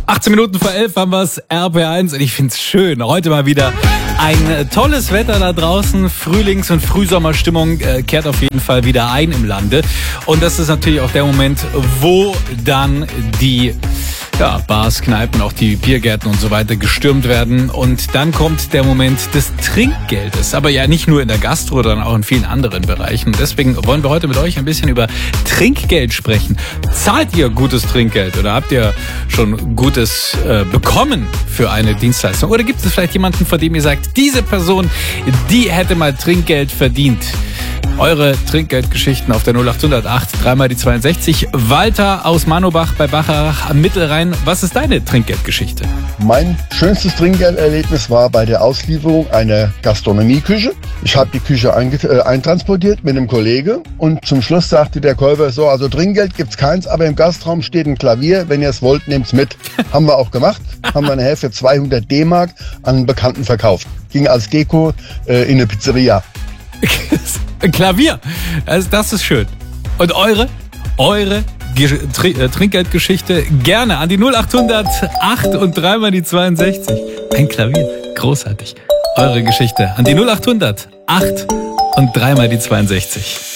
18 Minuten vor 11 haben wir es, RPR1, und ich finde es schön. Heute mal wieder ein tolles Wetter da draußen. Frühlings- und Frühsommerstimmung kehrt auf jeden Fall wieder ein im Lande. Und das ist natürlich auch der Moment, wo dann die Bars, Kneipen, auch die Biergärten und so weiter gestürmt werden. Und dann kommt der Moment des Trinkgeldes. Aber ja nicht nur in der Gastro, sondern auch in vielen anderen Bereichen. Deswegen wollen wir heute mit euch ein bisschen über Trinkgeld sprechen. Zahlt ihr gutes Trinkgeld oder habt ihr schon Gutes bekommen für eine Dienstleistung? Oder gibt es vielleicht jemanden, von dem ihr sagt, diese Person, die hätte mal Trinkgeld verdient? Eure Trinkgeldgeschichten auf der 0808, dreimal die 62. Walter aus Manobach bei Bacharach am Mittelrhein. Was ist deine Trinkgeldgeschichte? Mein schönstes Trinkgelderlebnis war bei der Auslieferung einer Gastronomieküche. Ich habe die Küche eintransportiert mit einem Kollege und zum Schluss sagte der Käufer so, also Trinkgeld gibt's keins, aber im Gastraum steht ein Klavier, wenn ihr es wollt, nehmt's mit. Haben wir auch gemacht, haben wir nachher für 200 D-Mark an einen Bekannten verkauft. Ging als Deko in eine Pizzeria. Ein Klavier, das ist schön. Und eure Trinkgeldgeschichte gerne an die 0800 8 und dreimal die 62. Ein Klavier, großartig. Eure Geschichte an die 0800 8 und dreimal die 62.